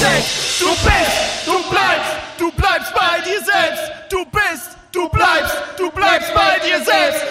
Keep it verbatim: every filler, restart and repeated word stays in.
denkst, du bist, du bleibst, du bleibst bei dir selbst. Du bist, du bleibst, du bleibst bei dir selbst.